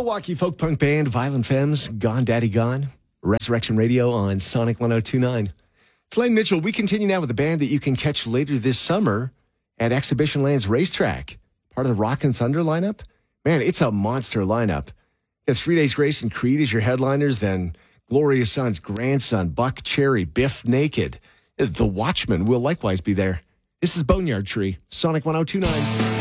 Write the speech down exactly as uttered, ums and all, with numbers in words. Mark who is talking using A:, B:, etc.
A: Milwaukee folk punk band Violent Femmes, Gone Daddy Gone. Resurrection Radio on Sonic one oh two point nine. It's Lane Mitchell. We continue now with a band that you can catch later this summer at Exhibition Lands Racetrack. Part of the Rock and Thunder lineup. Man, it's a monster lineup. It's Three Days Grace and Creed as your headliners, then Gloria Son's grandson, Buck Cherry, Biff Naked. The Watchmen will likewise be there. This is Boneyard Tree, Sonic one oh two point nine.